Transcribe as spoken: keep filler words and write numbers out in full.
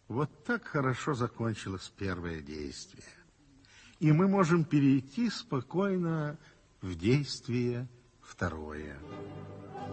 Вот так хорошо закончилось первое действие. И мы можем перейти спокойно в действие второе.